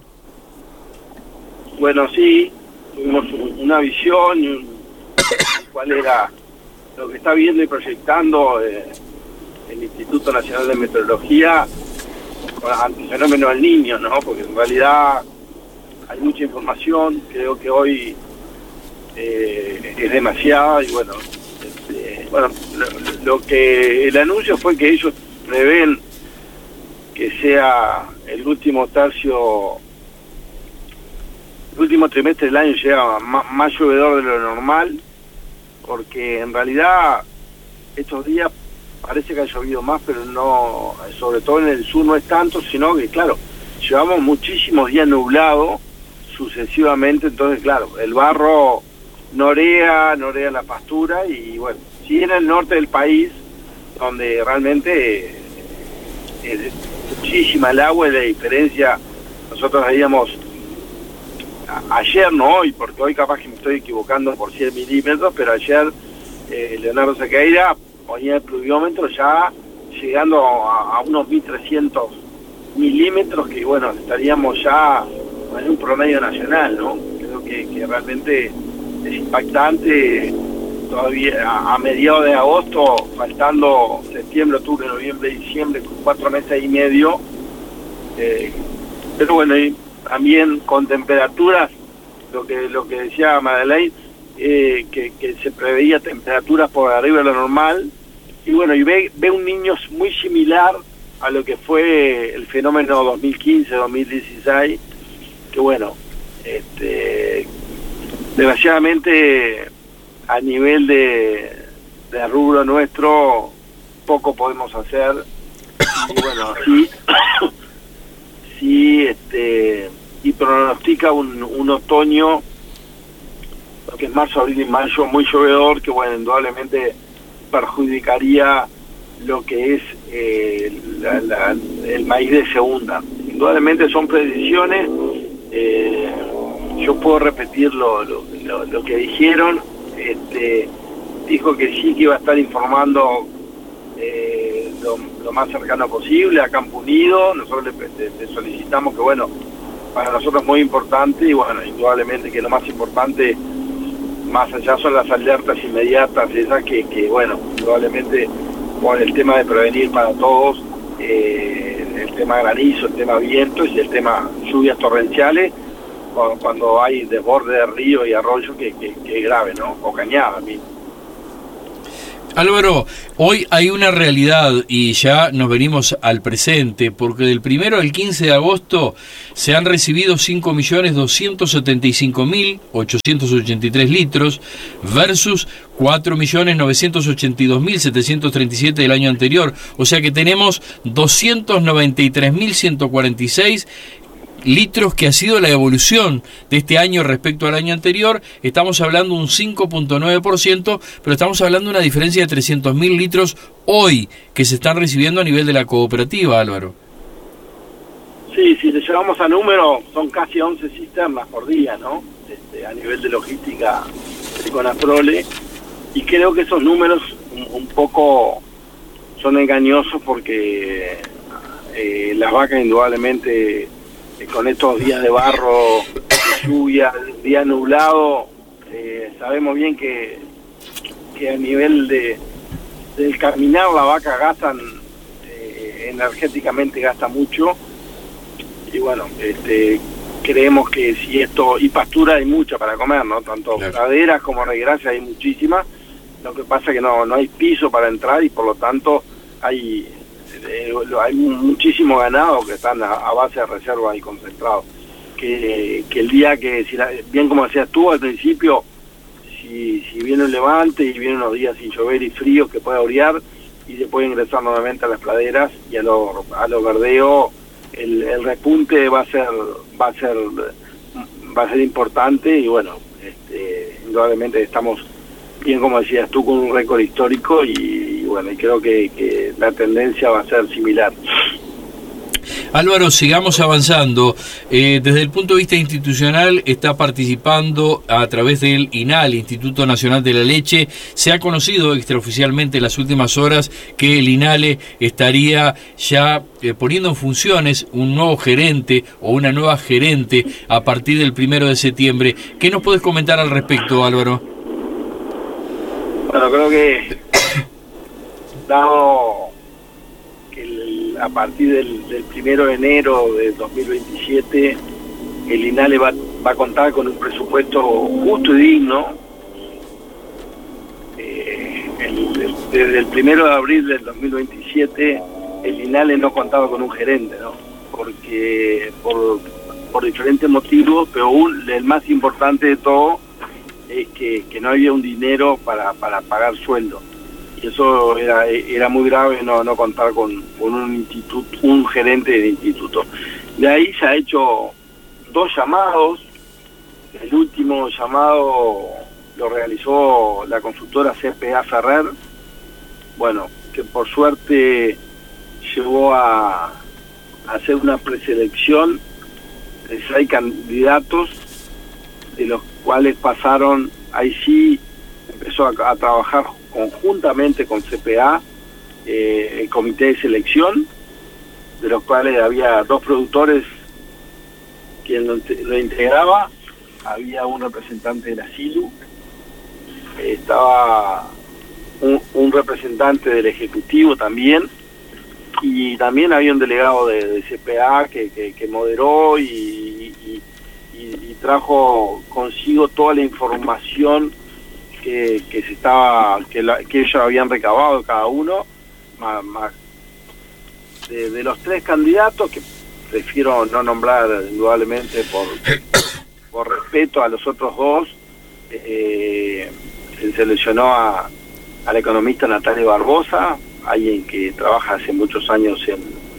Bueno, sí, tuvimos una visión y un, cuál era lo que está viendo y proyectando eh, el Instituto Nacional de Meteorología ante el fenómeno del Niño, ¿no? Porque en realidad hay mucha información, creo que hoy eh, es demasiada y bueno, este, bueno lo, lo que el anuncio fue que ellos prevén que sea el último tercio, el último trimestre del año llega más, más llovedor de lo normal, porque en realidad estos días parece que ha llovido más, pero no, sobre todo en el sur no es tanto, sino que claro, llevamos muchísimos días nublados sucesivamente, entonces claro, el barro norea, norea la pastura y bueno, sí en el norte del país, donde realmente eh, es muchísima el agua y la diferencia, nosotros veíamos a, ayer, no hoy, porque hoy capaz que me estoy equivocando por cien milímetros, pero ayer eh, Leonardo Sequeira ponía el pluviómetro ya llegando a, a unos mil trescientos milímetros, que bueno, estaríamos ya en un promedio nacional, ¿no? Creo que, que realmente es impactante, todavía a, a mediados de agosto, faltando septiembre, octubre, noviembre, diciembre, con cuatro meses y medio, eh, pero bueno, y también con temperaturas, lo que lo que decía Madeleine, Eh, que, que se preveía temperaturas por arriba de lo normal y bueno, y ve, ve un niño muy similar a lo que fue el fenómeno dos mil quince dos mil dieciséis, que bueno, este, desgraciadamente a nivel de, de rubro nuestro poco podemos hacer y bueno, sí sí este y pronostica un, un otoño que es marzo, abril y mayo muy llovedor, que bueno, indudablemente perjudicaría lo que es eh, la, la, el maíz de segunda. Indudablemente son predicciones, eh, yo puedo repetir lo, lo, lo, lo que dijeron, este, dijo que sí que iba a estar informando eh, lo, lo más cercano posible a Campo Unido, nosotros le, le, le solicitamos que bueno, para nosotros es muy importante y bueno, indudablemente que lo más importante más allá son las alertas inmediatas, esas que, que bueno, probablemente con el tema de prevenir para todos, eh, el tema granizo, el tema vientos y el tema lluvias torrenciales, cuando hay desborde de río y arroyo que, que, que es grave, ¿no? O cañada mismo. Álvaro, hoy hay una realidad y ya nos venimos al presente, porque del primero al quince de agosto se han recibido cinco millones doscientos setenta y cinco mil ochocientos ochenta y tres litros versus cuatro millones novecientos ochenta y dos mil setecientos treinta y siete del año anterior. O sea que tenemos doscientos noventa y tres mil ciento cuarenta y seis litros, que ha sido la evolución de este año respecto al año anterior. Estamos hablando de un cinco punto nueve por ciento, pero estamos hablando de una diferencia de trescientos mil litros hoy que se están recibiendo a nivel de la cooperativa, Álvaro. Sí, si le llevamos a número, son casi once cisternas por día, ¿no? Este, a nivel de logística de Conaprole, y creo que esos números un, un poco son engañosos porque eh, las vacas indudablemente, con estos días de barro, de lluvia, día nublado, eh, sabemos bien que, que a nivel de del caminar la vaca gastan, eh, energéticamente gasta mucho, y bueno, este, creemos que si esto, y pastura hay mucha para comer, ¿no? Tanto claro, praderas como regracias hay muchísimas, lo que pasa es que no, no hay piso para entrar y por lo tanto hay... Eh, hay muchísimo ganado que están a, a base de reserva y concentrado, que, que el día que, si la, bien como decías tú al principio, si, si viene un levante y vienen unos días sin llover y fríos que puede orear y se puede ingresar nuevamente a las praderas y a los a los verdeos, el, el repunte va a ser va a ser va a ser importante, y bueno, este, indudablemente estamos, bien como decías tú, con un récord histórico, y, y bueno, y creo que, que la tendencia va a ser similar. Álvaro, sigamos avanzando. Eh, desde el punto de vista institucional, está participando a través del INALE, Instituto Nacional de la Leche. Se ha conocido extraoficialmente en las últimas horas que el INALE estaría ya eh, poniendo en funciones un nuevo gerente o una nueva gerente a partir del primero de septiembre. ¿Qué nos puedes comentar al respecto, Álvaro? Bueno, creo que dado que el, a partir del, del primero de enero de dos mil veintisiete el INALE va, va a contar con un presupuesto justo y digno. Eh, el, el, desde el primero de abril del dos mil veintisiete el INALE no contaba con un gerente, ¿no? Porque por, por diferentes motivos, pero un, el más importante de todo es que, que no había un dinero para, para pagar sueldo, y eso era era muy grave, no no contar con, con un instituto, un gerente de instituto. De ahí se ha hecho dos llamados. El último llamado lo realizó la consultora C P A Ferrer, bueno, que por suerte llegó a, a hacer una preselección de seis candidatos, de los cuales pasaron, ahí sí empezó a, a trabajar conjuntamente con C P A, eh, el comité de selección, de los cuales había dos productores quien lo, lo integraba, había un representante de la SILU, eh, estaba un, un representante del Ejecutivo también, y también había un delegado de, de C P A que, que, que moderó y, y, y, y trajo consigo toda la información que, que se estaba que, la, que ellos habían recabado cada uno, más, más de, de los tres candidatos, que prefiero no nombrar indudablemente por, por respeto a los otros dos. Eh, se seleccionó a, a la economista Natalia Barbosa, alguien que trabaja hace muchos años en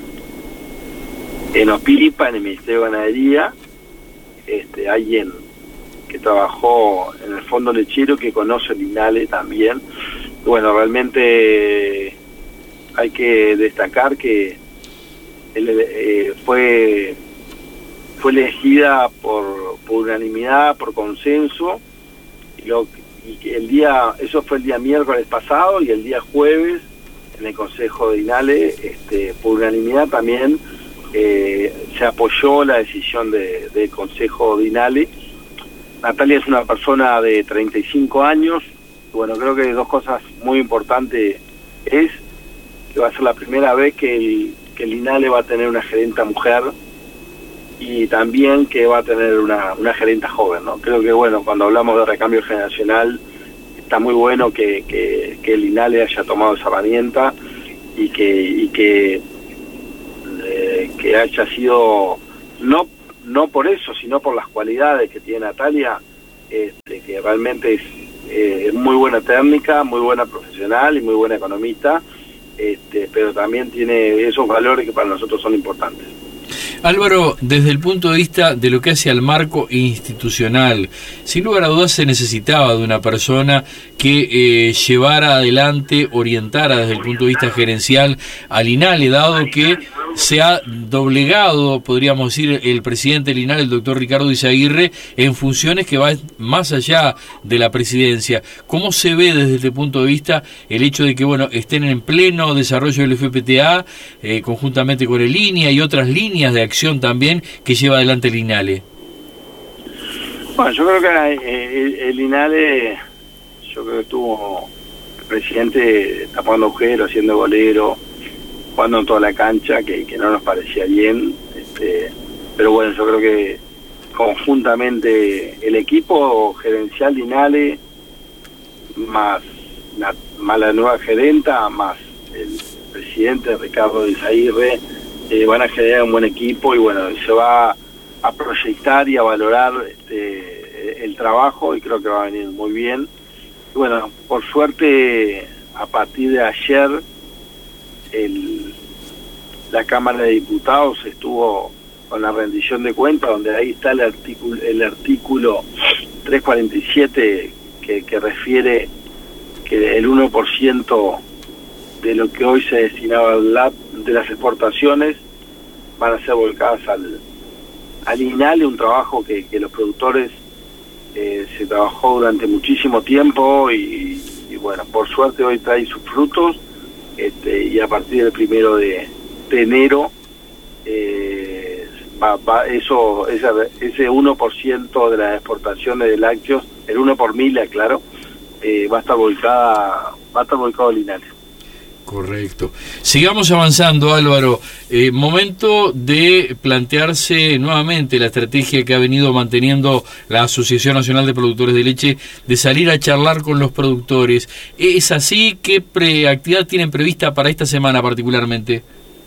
en OPIPA, en el Ministerio de Ganadería, este, alguien que trabajó en el Fondo Lechero, que conoce el INALE también. Bueno, realmente hay que destacar que él, eh, fue fue elegida por, por unanimidad, por consenso, y, lo, y que el día, eso fue el día miércoles pasado, y el día jueves en el Consejo de INALE, este, por unanimidad también eh, se apoyó la decisión de, del Consejo de INALE. Natalia es una persona de treinta y cinco años. Bueno, creo que dos cosas muy importantes es que va a ser la primera vez que el, que el INALE va a tener una gerenta mujer. y también que va a tener una, una gerenta joven, ¿no? Creo que, bueno, cuando hablamos de recambio generacional, está muy bueno que, que, que el INALE haya tomado esa herramienta y que y que, eh, que haya sido, no no por eso, sino por las cualidades que tiene Natalia, este, que realmente es eh, muy buena técnica, muy buena profesional y muy buena economista, este, pero también tiene esos valores que para nosotros son importantes. Álvaro, desde el punto de vista de lo que hace al marco institucional, sin lugar a dudas se necesitaba de una persona que eh, llevara adelante, orientara desde el punto de vista gerencial al INALE, dado que se ha doblegado, podríamos decir, el presidente del INALE, el doctor Ricardo Izaguirre, en funciones que van más allá de la presidencia. ¿Cómo se ve desde este punto de vista el hecho de que, bueno, estén en pleno desarrollo del F P T A, eh, conjuntamente con el línea y otras líneas de acción también que lleva adelante el INALE? Bueno, yo creo que el, el INALE, yo creo que estuvo el presidente tapando agujeros, haciendo golero, jugando en toda la cancha, que, que no nos parecía bien, este, pero bueno, yo creo que conjuntamente el equipo gerencial de INALE, más la, más la nueva gerenta, más el presidente Ricardo Izaguirre, eh, van a generar un buen equipo y bueno, se va a proyectar y a valorar este, el trabajo y creo que va a venir muy bien. Y bueno, por suerte, a partir de ayer, el, la Cámara de Diputados estuvo con la rendición de cuentas, donde ahí está el artículo, el artículo trescientos cuarenta y siete que, que refiere que el uno por ciento de lo que hoy se destinaba al L A B de las exportaciones van a ser volcadas al, al INALE, un trabajo que, que los productores eh, se trabajó durante muchísimo tiempo y, y bueno, por suerte hoy trae sus frutos. Este, y a partir del primero de, de enero eh, va, va eso ese, ese uno por ciento de las exportaciones de lácteos, el uno por mil, aclaro, eh, va a estar volcada, va a estar volcado el INALE. Correcto. Sigamos avanzando, Álvaro. Eh, momento de plantearse nuevamente la estrategia que ha venido manteniendo la Asociación Nacional de Productores de Leche de salir a charlar con los productores. ¿Es así? ¿Qué pre actividad tienen prevista para esta semana particularmente?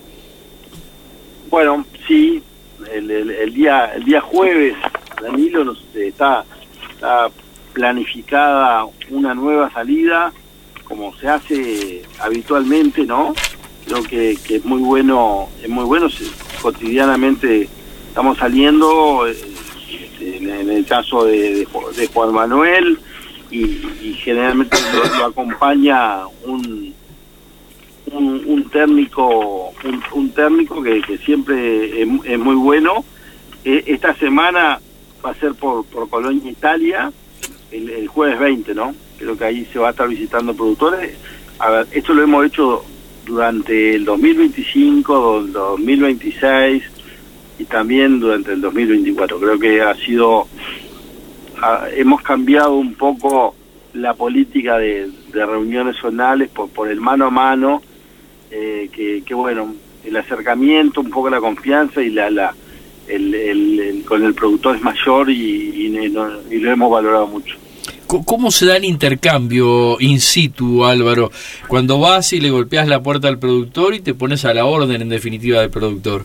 Bueno, sí, el, el, el día el día jueves, Danilo, nos, está, está planificada una nueva salida, como se hace habitualmente, ¿no? Creo que, que es muy bueno, es muy bueno, se, cotidianamente estamos saliendo, eh, en, en el caso de, de, de Juan Manuel, y, y generalmente lo, lo acompaña un, un, un térmico, un, un térmico que, que siempre es, es muy bueno. Eh, esta semana va a ser por, por Colonia, Italia, el, el jueves veinte, ¿no? Creo que ahí se va a estar visitando productores. A ver, esto lo hemos hecho durante el dos mil veinticinco, dos mil veintiséis y también durante el dos mil veinticuatro. Creo que ha sido, ha, hemos cambiado un poco la política de, de reuniones zonales por, por el mano a mano, eh, que, que bueno, el acercamiento, un poco la confianza y la, la el, el, el, con el productor es mayor y, y, no, y lo hemos valorado mucho. ¿Cómo se da el intercambio in situ, Álvaro? Cuando vas y le golpeas la puerta al productor y te pones a la orden, en definitiva, del productor.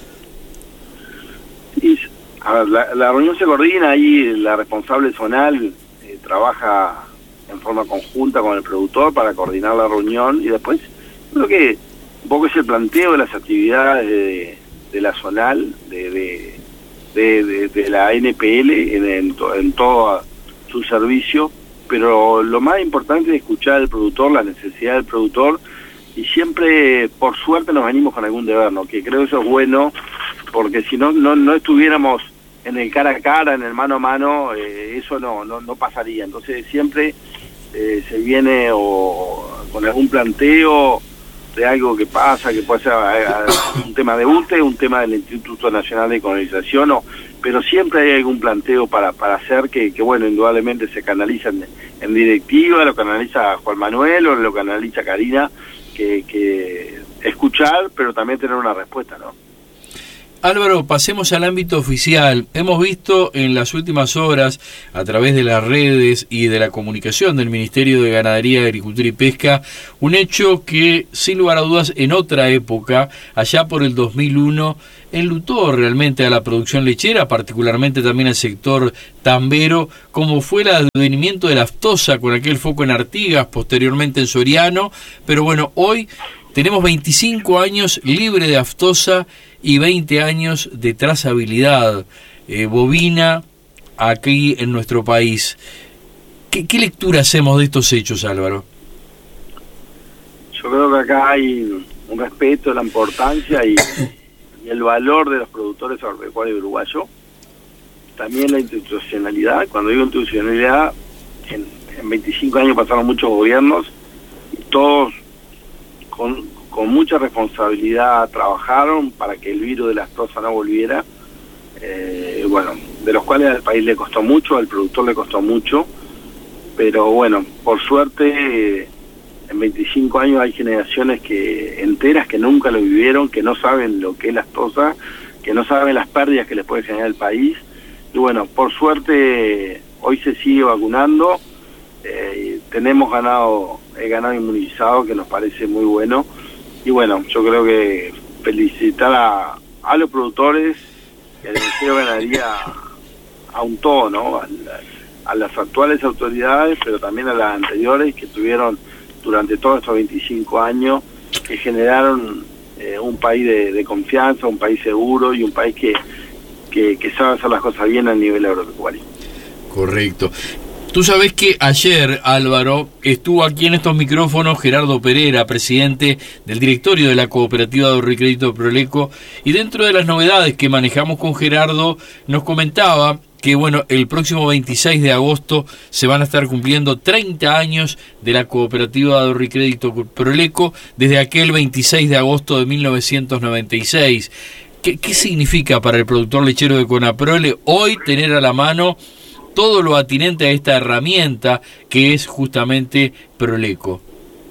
Y, a ver, la, la reunión se coordina, ahí la responsable zonal eh, trabaja en forma conjunta con el productor para coordinar la reunión y después creo que un poco es el planteo de las actividades de, de la zonal, de, de, de, de, de la N P L en, en, to, en toda su servicio, pero lo más importante es escuchar al productor, la necesidad del productor, y siempre, por suerte, nos venimos con algún deber, ¿no? Que creo que eso es bueno, porque si no, no, no estuviéramos en el cara a cara, en el mano a mano, eh, eso no, no, no pasaría. Entonces siempre eh, se viene o con algún planteo de algo que pasa, que puede ser eh, un tema de U T E, un tema del Instituto Nacional de Colonización, o pero siempre hay algún planteo para para hacer que, que bueno, indudablemente se canaliza en, en directiva, lo canaliza Juan Manuel o lo canaliza Karina, que, que escuchar, pero también tener una respuesta, ¿no? Álvaro, pasemos al ámbito oficial. Hemos visto en las últimas horas, a través de las redes y de la comunicación del Ministerio de Ganadería, Agricultura y Pesca, un hecho que, sin lugar a dudas, en otra época, allá por el dos mil uno, enlutó realmente a la producción lechera, particularmente también al sector tambero, como fue el advenimiento de la aftosa con aquel foco en Artigas, posteriormente en Soriano. Pero bueno, hoy tenemos veinticinco años libre de aftosa y veinte años de trazabilidad eh, bovina aquí en nuestro país. ¿Qué, ¿Qué lectura hacemos de estos hechos, Álvaro? Yo creo que acá hay un respeto a la importancia y, y el valor de los productores agropecuarios uruguayos. También la institucionalidad. Cuando digo institucionalidad, en, en veinticinco años pasaron muchos gobiernos y todos con con mucha responsabilidad trabajaron para que el virus de la aftosa no volviera, eh, bueno, de los cuales al país le costó mucho, al productor le costó mucho, pero bueno, por suerte, eh, en veinticinco años hay generaciones que enteras que nunca lo vivieron, que no saben lo que es la aftosa, que no saben las pérdidas que les puede generar el país, y bueno, por suerte, hoy se sigue vacunando, eh, tenemos ganado, el ganado inmunizado, que nos parece muy bueno. Y bueno, yo creo que felicitar a, a los productores, el Ministerio de Ganadería a un todo, ¿no? A, a las actuales autoridades, pero también a las anteriores que tuvieron durante todos estos veinticinco años, que generaron eh, un país de, de confianza, un país seguro y un país que, que, que sabe hacer las cosas bien a nivel agropecuario. Correcto. Tú sabés que ayer, Álvaro, estuvo aquí en estos micrófonos Gerardo Pereira, presidente del directorio de la Cooperativa de Ahorro y Crédito Proleco, y dentro de las novedades que manejamos con Gerardo, nos comentaba que, bueno, el próximo veintiséis de agosto se van a estar cumpliendo treinta años de la Cooperativa de Ahorro y Crédito Proleco, desde aquel veintiséis de agosto de mil novecientos noventa y seis. ¿Qué, qué significa para el productor lechero de Conaprole hoy tener a la mano todo lo atinente a esta herramienta que es justamente Proleco?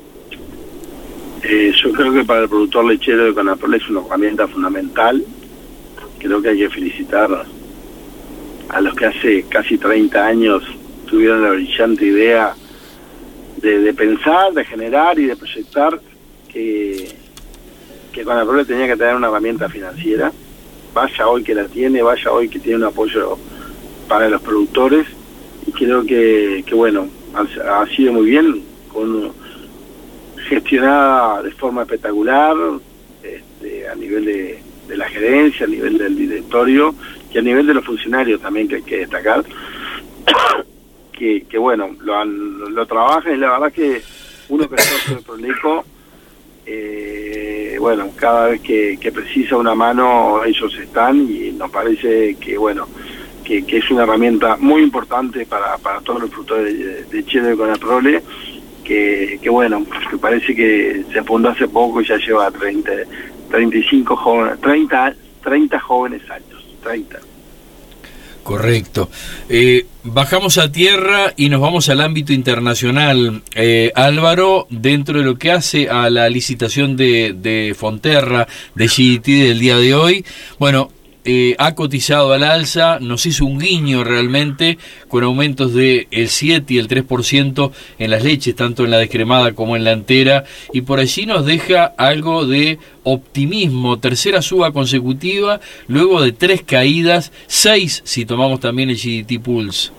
Eh, yo creo que para el productor lechero de Conaprole es una herramienta fundamental. Creo que hay que felicitar a los que hace casi treinta años tuvieron la brillante idea de, de pensar, de generar y de proyectar que, que Conaprole tenía que tener una herramienta financiera. Vaya hoy que la tiene, vaya hoy que tiene un apoyo para los productores, y creo que, que bueno, ha, ha sido muy bien, con, gestionada de forma espectacular, este, a nivel de, de la gerencia, a nivel del directorio, y a nivel de los funcionarios también, que hay que destacar, que, que bueno, lo, han, lo trabajan, y la verdad que uno que es socio de Proleco, eh, bueno, cada vez que, que precisa una mano, ellos están, y nos parece que, bueno, Que, que es una herramienta muy importante para, para todos los productores de, de Chile de Conaprole, que, que bueno, que parece que se fundó hace poco y ya lleva treinta, treinta y cinco jóvenes, treinta, treinta jóvenes años, treinta. Correcto. Eh, bajamos a tierra y nos vamos al ámbito internacional. Eh, Álvaro, dentro de lo que hace a la licitación de, de Fonterra, de G D T del día de hoy, bueno, Eh, ha cotizado al alza, nos hizo un guiño realmente, con aumentos de el siete y el tres por ciento en las leches, tanto en la descremada como en la entera, y por allí nos deja algo de optimismo. Tercera suba consecutiva, luego de tres caídas, seis si tomamos también el G D T Pulse.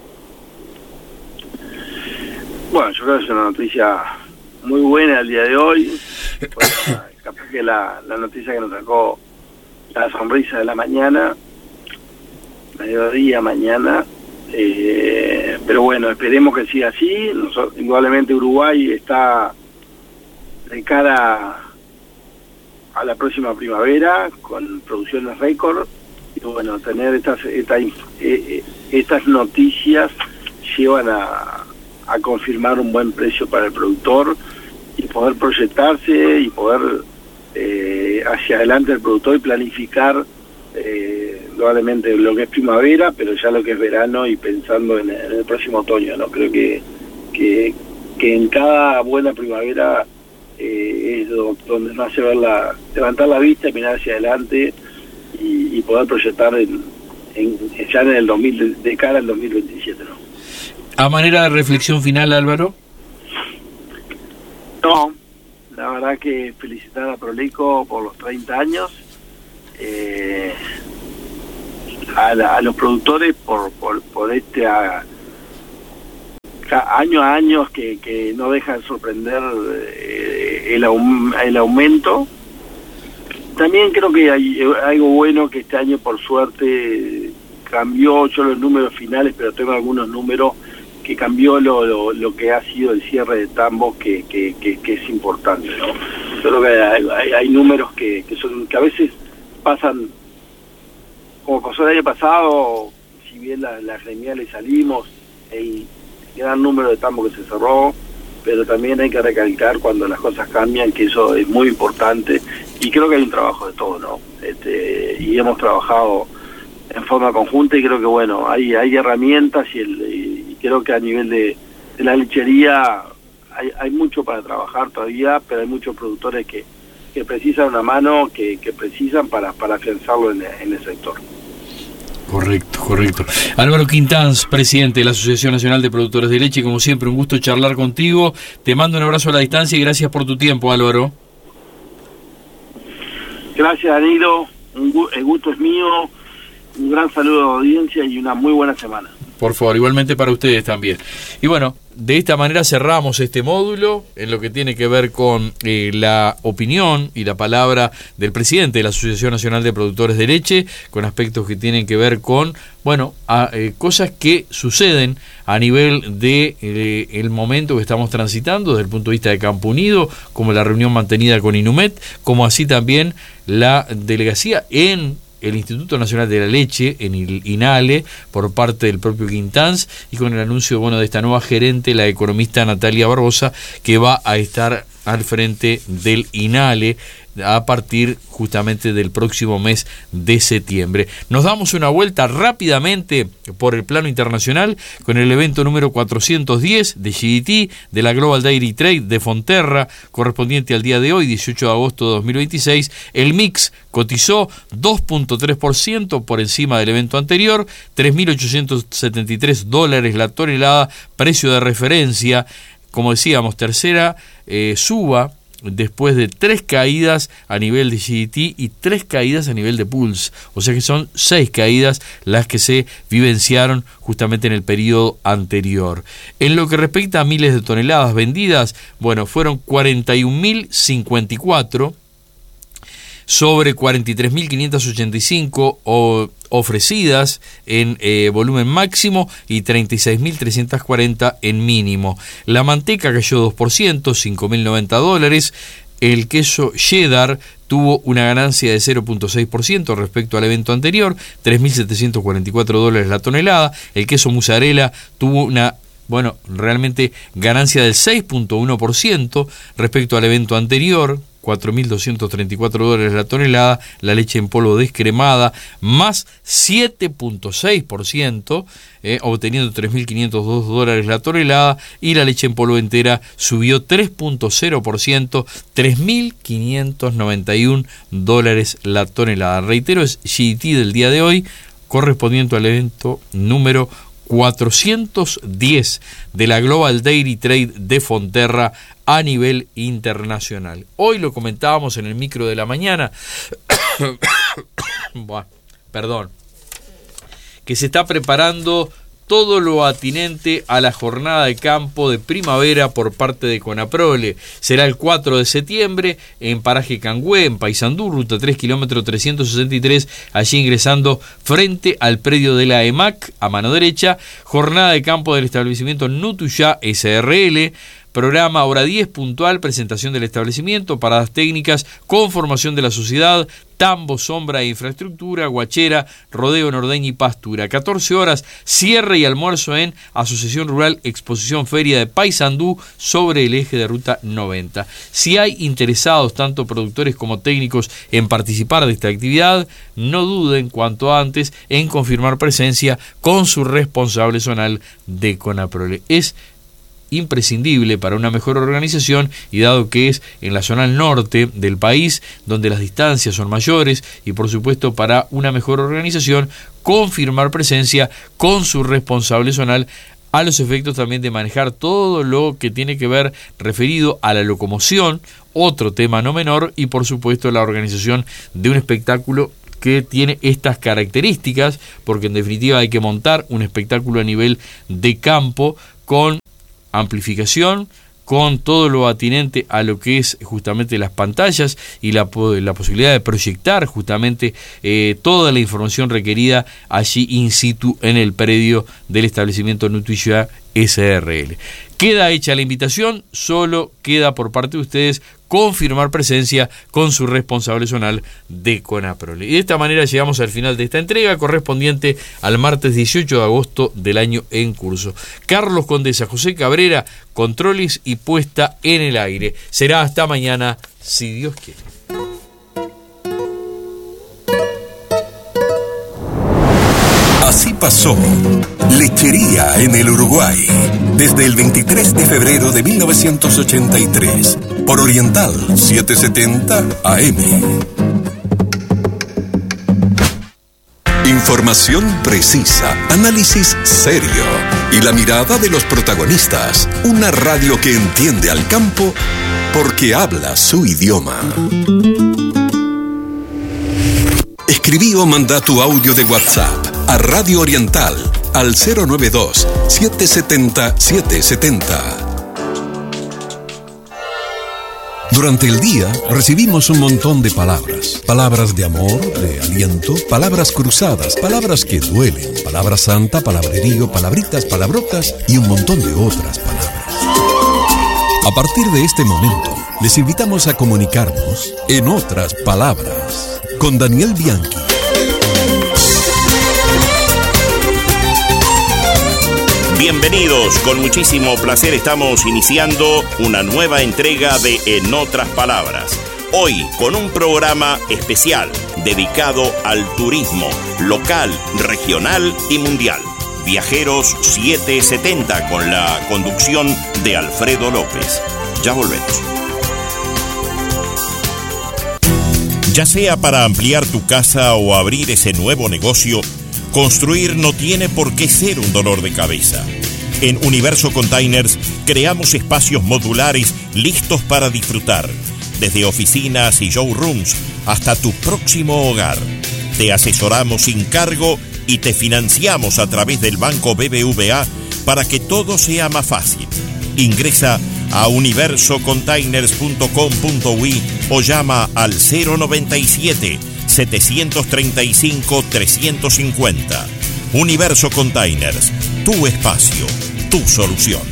Bueno, yo creo que es una noticia muy buena el día de hoy. Bueno, capaz que la, la noticia que nos sacó la sonrisa de la mañana, mediodía, mañana, eh, pero bueno, esperemos que siga así. Nosotros, indudablemente Uruguay está de cara a la próxima primavera con producciones récord, y bueno, tener estas estas, eh, estas noticias llevan a, a confirmar un buen precio para el productor y poder proyectarse y poder eh, hacia adelante el productor y planificar eh, probablemente lo que es primavera, pero ya lo que es verano y pensando en, en el próximo otoño, ¿no? Creo que que, que en cada buena primavera eh, es donde nos hace ver la, levantar la vista y mirar hacia adelante y, y poder proyectar en, en, ya en el dos mil, de cara al dos mil veintisiete, ¿no? A manera de reflexión final, Álvaro. No, la verdad que felicitar a Proleco por los treinta años, eh, a, la, a los productores por por, por este a, a, año a año que, que no deja de sorprender eh, el, el aumento. También creo que hay algo bueno que este año por suerte cambió, yo los números finales, pero tengo algunos números que cambió lo, lo, lo que ha sido el cierre de tambos, que, que, que, que es importante, ¿no? Yo creo que hay, hay, hay números que, que son que a veces pasan, como pasó el año pasado, si bien las la gremiales salimos, el gran número de tambos que se cerró, pero también hay que recalcar cuando las cosas cambian, que eso es muy importante, y creo que hay un trabajo de todo, ¿no? Este, y hemos trabajado en forma conjunta, y creo que, bueno, hay, hay herramientas, y, el, y creo que a nivel de, de la lechería hay, hay mucho para trabajar todavía, pero hay muchos productores que, que precisan una mano, que, que precisan para, para afianzarlo en, en el sector. Correcto, correcto. Álvaro Quintanz, presidente de la Asociación Nacional de Productores de Leche, como siempre, un gusto charlar contigo. Te mando un abrazo a la distancia y gracias por tu tiempo, Álvaro. Gracias, Danilo. Un gu- el gusto es mío. Un gran saludo a la audiencia y una muy buena semana. Por favor, igualmente para ustedes también. Y bueno, de esta manera cerramos este módulo en lo que tiene que ver con eh, la opinión y la palabra del presidente de la Asociación Nacional de Productores de Leche, con aspectos que tienen que ver con, bueno, a, eh, cosas que suceden a nivel de eh, el momento que estamos transitando desde el punto de vista de Campo Unido, como la reunión mantenida con Inumet, como así también la delegación en el Instituto Nacional de la Leche, en el INALE, por parte del propio Quintanz, y con el anuncio, bueno, de esta nueva gerente, la economista Natalia Barbosa, que va a estar al frente del INALE a partir justamente del próximo mes de septiembre. Nos damos una vuelta rápidamente por el plano internacional con el evento número cuatrocientos diez de G D T, de la Global Dairy Trade de Fonterra, correspondiente al día de hoy, dieciocho de agosto de dos mil veintiséis. El mix cotizó dos punto tres por ciento por encima del evento anterior, tres mil ochocientos setenta y tres dólares la tonelada, precio de referencia, como decíamos, tercera eh, suba después de tres caídas a nivel de G D T y tres caídas a nivel de Pulse, o sea que son seis caídas las que se vivenciaron justamente en el periodo anterior. En lo que respecta a miles de toneladas vendidas, bueno, fueron cuarenta y un mil cincuenta y cuatro sobre cuarenta y tres mil quinientos ochenta y cinco o, ofrecidas en eh, volumen máximo y treinta y seis mil trescientos cuarenta en mínimo. La manteca cayó dos por ciento, cinco mil noventa dólares. El queso cheddar tuvo una ganancia de cero punto seis por ciento respecto al evento anterior, tres mil setecientos cuarenta y cuatro dólares la tonelada. El queso mozzarella tuvo una bueno, realmente ganancia del seis punto uno por ciento respecto al evento anterior, cuatro mil doscientos treinta y cuatro dólares la tonelada. La leche en polvo descremada más siete punto seis por ciento, eh, obteniendo tres mil quinientos dos dólares la tonelada, y la leche en polvo entera subió tres punto cero por ciento, tres mil quinientos noventa y uno dólares la tonelada. Reitero, es G D T del día de hoy, correspondiente al evento número cuatrocientos diez de la Global Dairy Trade de Fonterra a nivel internacional. Hoy lo comentábamos en el micro de la mañana, bueno, perdón, que se está preparando todo lo atinente a la jornada de campo de primavera por parte de Conaprole. Será el cuatro de septiembre en Paraje Cangüé, en Paysandú, ruta tres, kilómetro trescientos sesenta y tres, allí ingresando frente al predio de la E M A C, a mano derecha. Jornada de campo del establecimiento Nutuyá S R L. Programa hora diez puntual, presentación del establecimiento, paradas técnicas, conformación de la sociedad, tambo, sombra e infraestructura, guachera, rodeo, nordeña y pastura. catorce horas, cierre y almuerzo en Asociación Rural Exposición Feria de Paysandú sobre el eje de ruta noventa. Si hay interesados, tanto productores como técnicos, en participar de esta actividad, no duden cuanto antes en confirmar presencia con su responsable zonal de Conaprole. Es imprescindible para una mejor organización, y dado que es en la zona norte del país donde las distancias son mayores, y por supuesto para una mejor organización, confirmar presencia con su responsable zonal, a los efectos también de manejar todo lo que tiene que ver referido a la locomoción, otro tema no menor, y por supuesto la organización de un espectáculo que tiene estas características, porque en definitiva hay que montar un espectáculo a nivel de campo con amplificación, con todo lo atinente a lo que es justamente las pantallas y la, la posibilidad de proyectar justamente eh, toda la información requerida allí in situ en el predio del establecimiento Nutricia S R L. Queda hecha la invitación, solo queda por parte de ustedes confirmar presencia con su responsable zonal de CONAPROLE. Y de esta manera llegamos al final de esta entrega correspondiente al martes dieciocho de agosto del año en curso. Carlos Condesa, José Cabrera, controles y puesta en el aire. Será hasta mañana, si Dios quiere. Así pasó Lechería en el Uruguay, desde el veintitrés de febrero de mil novecientos ochenta y tres, por Oriental setecientos setenta A M. Información precisa, análisis serio y la mirada de los protagonistas. Una radio que entiende al campo porque habla su idioma. Escribí o manda tu audio de WhatsApp a Radio Oriental al cero noventa y dos, setecientos setenta, setecientos setenta. Durante el día recibimos un montón de palabras. Palabras de amor, de aliento, palabras cruzadas, palabras que duelen, palabra santa, palabrerío, palabritas, palabrotas y un montón de otras palabras. A partir de este momento, les invitamos a comunicarnos en otras palabras con Daniel Bianchi. Bienvenidos, con muchísimo placer estamos iniciando una nueva entrega de En Otras Palabras. Hoy con un programa especial dedicado al turismo local, regional y mundial. Viajeros setecientos setenta con la conducción de Alfredo López. Ya volvemos. Ya sea para ampliar tu casa o abrir ese nuevo negocio, construir no tiene por qué ser un dolor de cabeza. En Universo Containers creamos espacios modulares listos para disfrutar, desde oficinas y showrooms hasta tu próximo hogar. Te asesoramos sin cargo y te financiamos a través del Banco B B V A para que todo sea más fácil. Ingresa a universo containers punto com punto uy o llama al cero noventa y siete, setecientos treinta y cinco, trescientos cincuenta. Universo Containers, tu espacio, tu solución.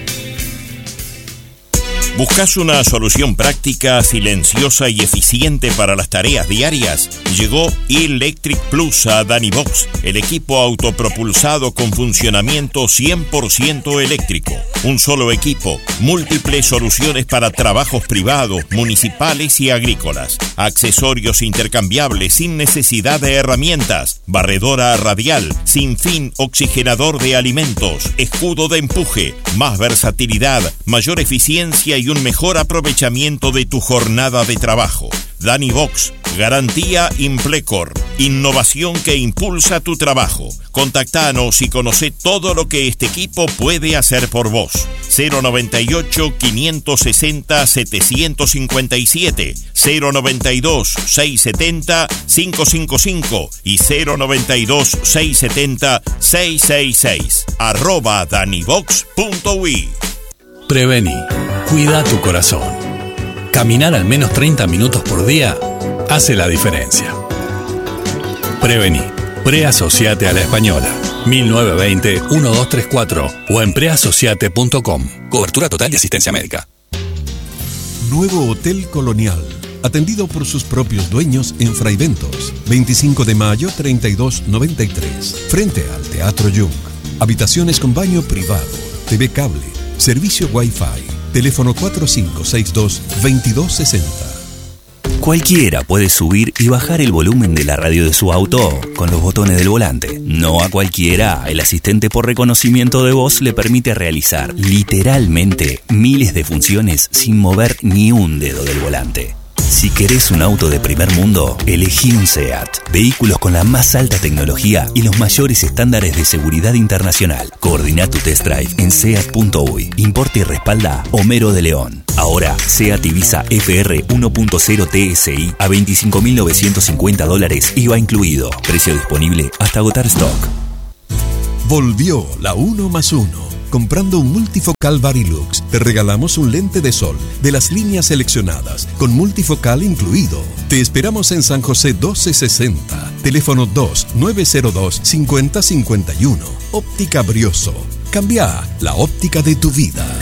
¿Buscas una solución práctica, silenciosa y eficiente para las tareas diarias? Llegó Electric Plus a Danivox, el equipo autopropulsado con funcionamiento cien por ciento eléctrico. Un solo equipo, múltiples soluciones para trabajos privados, municipales y agrícolas. Accesorios intercambiables sin necesidad de herramientas. Barredora radial, sin fin, oxigenador de alimentos, escudo de empuje, más versatilidad, mayor eficiencia y un mejor aprovechamiento de tu jornada de trabajo. Danivox, garantía Implecor, innovación que impulsa tu trabajo. Contactanos y conoce todo lo que este equipo puede hacer por vos. cero noventa y ocho, quinientos sesenta, setecientos cincuenta y siete, cero noventa y dos, seiscientos setenta, quinientos cincuenta y cinco y cero noventa y dos, seiscientos setenta, seiscientos sesenta y seis. Arroba danivox punto uy. Prevení. Cuida tu corazón. Caminar al menos treinta minutos por día hace la diferencia. Prevení. Preasociate a la Española. mil novecientos veinte, doce treinta y cuatro o en preasociate punto com. Cobertura total de asistencia médica. Nuevo Hotel Colonial. Atendido por sus propios dueños en Fraiventos. veinticinco de mayo, treinta y dos noventa y tres. Frente al Teatro Jung. Habitaciones con baño privado. T V cable. Servicio Wi-Fi. Teléfono cuatro cinco seis dos, veintidós sesenta. Cualquiera puede subir y bajar el volumen de la radio de su auto con los botones del volante. No a cualquiera, el asistente por reconocimiento de voz le permite realizar literalmente miles de funciones sin mover ni un dedo del volante. Si querés un auto de primer mundo, elegí un SEAT. Vehículos con la más alta tecnología y los mayores estándares de seguridad internacional. Coordina tu test drive en seat punto uy. Importa y respalda Homero de León. Ahora, SEAT Ibiza F R uno punto cero T S I a veinticinco mil novecientos cincuenta dólares I V A incluido. Precio disponible hasta agotar stock. Volvió la uno más uno. Comprando un multifocal Varilux, te regalamos un lente de sol de las líneas seleccionadas, con multifocal incluido. Te esperamos en San José doce sesenta, teléfono dos nueve cero dos cincuenta cincuenta y uno. Óptica Brioso. Cambia la óptica de tu vida.